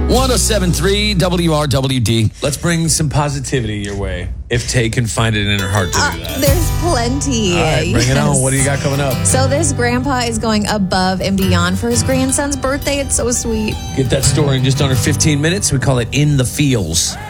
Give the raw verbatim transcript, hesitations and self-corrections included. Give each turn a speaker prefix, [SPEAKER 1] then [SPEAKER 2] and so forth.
[SPEAKER 1] one oh seven point three W R W D. Let's bring some positivity your way. If Tay can find it in her heart to
[SPEAKER 2] Uh,
[SPEAKER 1] do that.
[SPEAKER 2] there's plenty.
[SPEAKER 1] All right, bring it
[SPEAKER 2] Yes.
[SPEAKER 1] on. What do you got coming up?
[SPEAKER 2] So this grandpa is going above and beyond for his grandson's birthday. It's so sweet.
[SPEAKER 1] Get that story in just under fifteen minutes. We call it In the Feels.